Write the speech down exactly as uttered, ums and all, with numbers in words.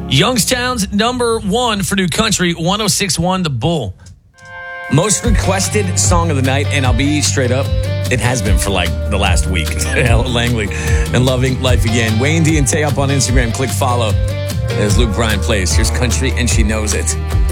Youngstown's number one for new country, one oh six point one The Bull. Most requested song of the night, and I'll be straight up, it has been for like the last week. Langley and Loving Life Again. Wayne D and Tay up on Instagram. Click follow as Luke Bryan plays. Here's Country, and she knows it.